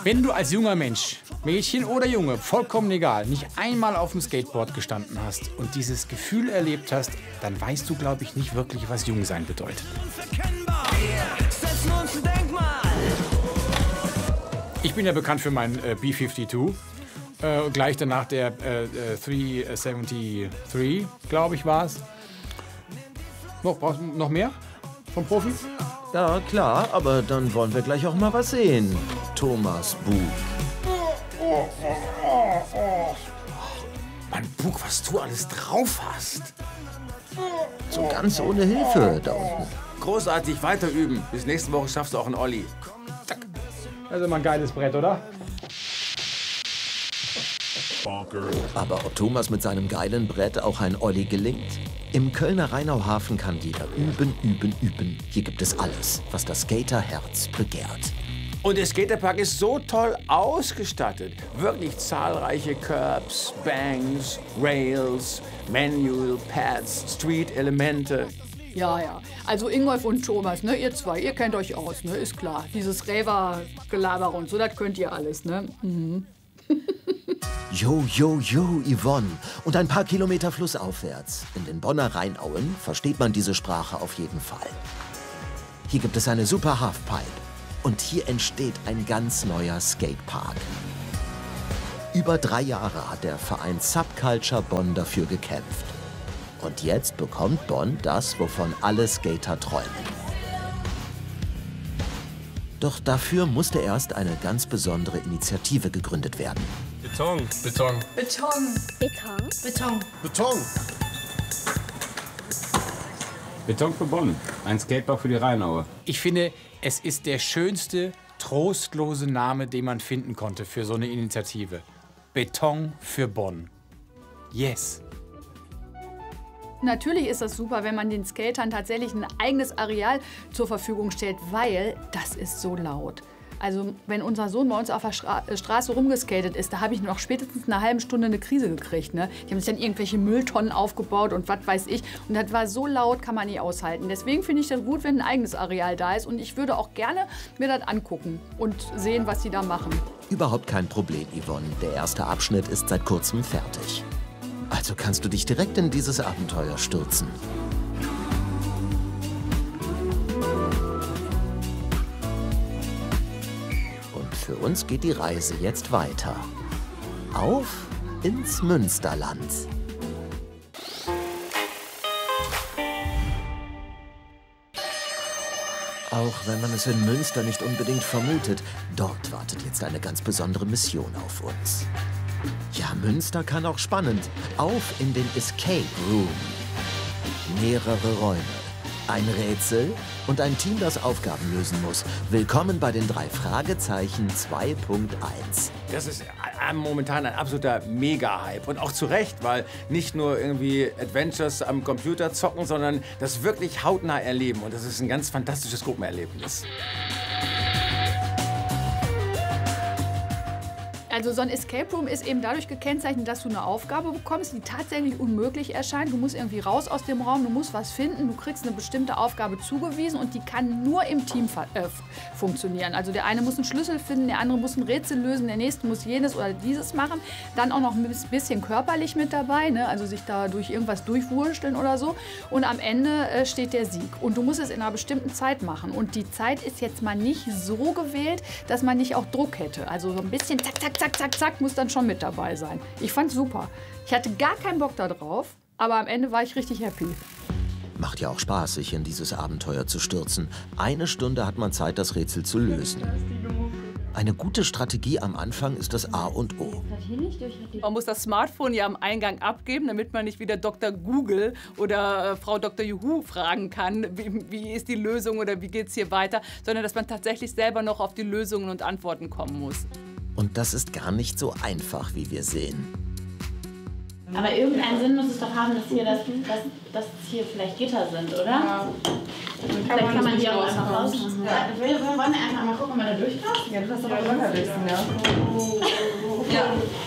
Wenn du als junger Mensch, Mädchen oder Junge, vollkommen egal, nicht einmal auf dem Skateboard gestanden hast und dieses Gefühl erlebt hast, dann weißt du, glaube ich, nicht wirklich, was Jungsein bedeutet. Ich bin ja bekannt für meinen B-52. Gleich danach der 373, glaube ich, war es. Brauchst du noch mehr vom Profi? Ja, klar, aber dann wollen wir gleich auch mal was sehen. Thomas Bug. Mann, Bug, was du alles drauf hast. So ganz ohne Hilfe da unten. Großartig, weiter üben. Bis nächste Woche schaffst du auch einen Olli. Zack. Das ist immer ein geiles Brett, oder? Aber ob Thomas mit seinem geilen Brett auch ein Olli gelingt? Im Kölner Rheinauhafen kann jeder üben, üben, üben. Hier gibt es alles, was das Skaterherz begehrt. Und der Skaterpark ist so toll ausgestattet. Wirklich zahlreiche Curbs, Banks, Rails, Manual Pads, Street-Elemente. Ja. Also Ingolf und Thomas, ne, ihr zwei, ihr kennt euch aus, ne, ist klar. Dieses Raver-Gelaber und so, das könnt ihr alles, ne? Mhm. Jo, Yvonne. Und ein paar Kilometer flussaufwärts, in den Bonner Rheinauen, versteht man diese Sprache auf jeden Fall. Hier gibt es eine super Halfpipe. Und hier entsteht ein ganz neuer Skatepark. Über 3 Jahre hat der Verein Subculture Bonn dafür gekämpft. Und jetzt bekommt Bonn das, wovon alle Skater träumen. Doch dafür musste erst eine ganz besondere Initiative gegründet werden. Beton. Beton für Bonn. Ein Skatepark für die Rheinaue. Ich finde, es ist der schönste, trostlose Name, den man finden konnte für so eine Initiative. Beton für Bonn. Yes. Natürlich ist das super, wenn man den Skatern tatsächlich ein eigenes Areal zur Verfügung stellt, weil das ist so laut. Also wenn unser Sohn bei uns auf der Straße rumgeskatet ist, da habe ich noch spätestens eine halbe Stunde eine Krise gekriegt. Ne? Die haben sich dann irgendwelche Mülltonnen aufgebaut und was weiß ich. Und das war so laut, kann man nicht aushalten. Deswegen finde ich das gut, wenn ein eigenes Areal da ist. Und ich würde auch gerne mir das angucken und sehen, was sie da machen. Überhaupt kein Problem, Yvonne. Der erste Abschnitt ist seit kurzem fertig. Also kannst du dich direkt in dieses Abenteuer stürzen. Und für uns geht die Reise jetzt weiter. Auf ins Münsterland. Auch wenn man es in Münster nicht unbedingt vermutet, dort wartet jetzt eine ganz besondere Mission auf uns. Ja, Münster kann auch spannend. Auf in den Escape Room. Mehrere Räume, ein Rätsel und ein Team, das Aufgaben lösen muss. Willkommen bei den 3 Fragezeichen 2.1. Das ist momentan ein absoluter Mega-Hype. Und auch zu Recht, weil nicht nur irgendwie Adventures am Computer zocken, sondern das wirklich hautnah erleben. Und das ist ein ganz fantastisches Gruppenerlebnis. Also so ein Escape Room ist eben dadurch gekennzeichnet, dass du eine Aufgabe bekommst, die tatsächlich unmöglich erscheint. Du musst irgendwie raus aus dem Raum, du musst was finden, du kriegst eine bestimmte Aufgabe zugewiesen und die kann nur im Team funktionieren. Also der eine muss einen Schlüssel finden, der andere muss ein Rätsel lösen, der nächste muss jenes oder dieses machen. Dann auch noch ein bisschen körperlich mit dabei, ne? Also sich da durch irgendwas durchwursteln oder so. Und am Ende steht der Sieg. Und du musst es in einer bestimmten Zeit machen. Und die Zeit ist jetzt mal nicht so gewählt, dass man nicht auch Druck hätte. Also so ein bisschen zack, zack, zack, zack, zack, muss dann schon mit dabei sein. Ich fand's super. Ich hatte gar keinen Bock da drauf, aber am Ende war ich richtig happy. Macht ja auch Spaß, sich in dieses Abenteuer zu stürzen. 1 Stunde hat man Zeit, das Rätsel zu lösen. Eine gute Strategie am Anfang ist das A und O. Man muss das Smartphone ja am Eingang abgeben, damit man nicht wieder Dr. Google oder Frau Dr. Juhu fragen kann, wie ist die Lösung oder wie geht's hier weiter, sondern dass man tatsächlich selber noch auf die Lösungen und Antworten kommen muss. Und das ist gar nicht so einfach, wie wir sehen. Aber irgendeinen Sinn muss es doch haben, dass hier vielleicht Gitter sind, oder? Ja. Vielleicht kann man die auch einfach rausmachen. Ja. Wir wollen einfach mal gucken, ob man da durchpasst. Ja, du hast doch auch locker durchziehen, ja. Ja.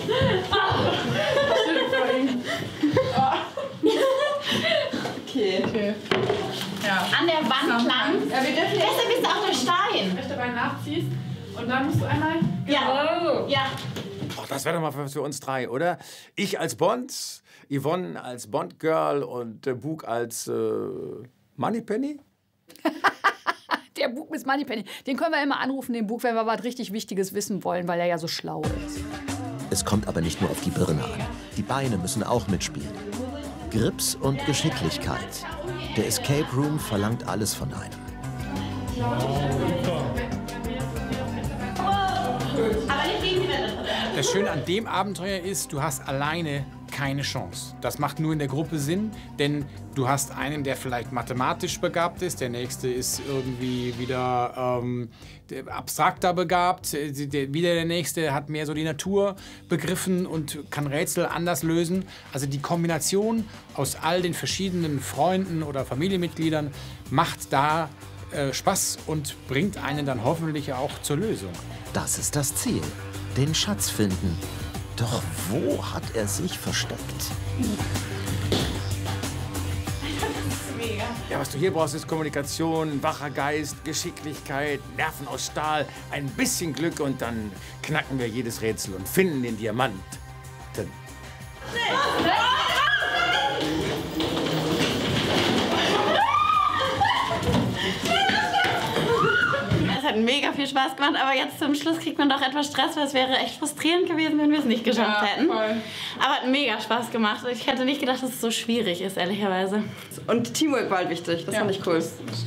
Okay. Ja. An der Wand lang. Ja, wir dürfen deshalb ist auch der Stein. Wenn du dabei nachziehst Und dann musst du einmal... Ja. Ja. Ach, das wäre doch mal was für uns drei, oder? Ich als Bond, Yvonne als Bond-Girl und Bug als Moneypenny? Der Bug mit Moneypenny. Den können wir immer anrufen, den Bug, wenn wir was richtig Wichtiges wissen wollen, weil er ja so schlau ist. Es kommt aber nicht nur auf die Birne an. Die Beine müssen auch mitspielen. Grips und Geschicklichkeit. Der Escape Room verlangt alles von einem. Aber nicht gegen die Wände. Das Schöne an dem Abenteuer ist, du hast alleine keine Chance. Das macht nur in der Gruppe Sinn, denn du hast einen, der vielleicht mathematisch begabt ist, der nächste ist irgendwie wieder abstrakter begabt, wieder der nächste hat mehr so die Natur begriffen und kann Rätsel anders lösen. Also die Kombination aus all den verschiedenen Freunden oder Familienmitgliedern macht da Spaß und bringt einen dann hoffentlich auch zur Lösung. Das ist das Ziel. Den Schatz finden. Doch wo hat er sich versteckt? Ja, was du hier brauchst, ist Kommunikation, wacher Geist, Geschicklichkeit, Nerven aus Stahl, ein bisschen Glück und dann knacken wir jedes Rätsel und finden den Diamanten. Es hat mega viel Spaß gemacht, aber jetzt zum Schluss kriegt man doch etwas Stress, weil es wäre echt frustrierend gewesen, wenn wir es nicht geschafft hätten. Voll. Aber hat mega Spaß gemacht. Ich hätte nicht gedacht, dass es so schwierig ist, ehrlicherweise. Und Teamwork war halt wichtig, das fand ich cool.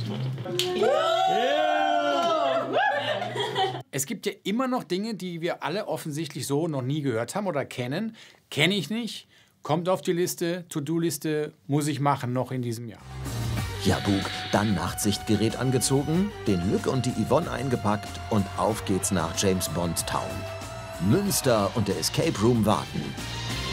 Es gibt ja immer noch Dinge, die wir alle offensichtlich so noch nie gehört haben oder kennen. Kenne ich nicht, kommt auf die Liste, To-Do-Liste, muss ich machen noch in diesem Jahr. Ja, Bug, dann Nachtsichtgerät angezogen, den Lück und die Yvonne eingepackt und auf geht's nach James Bond Town. Münster und der Escape Room warten.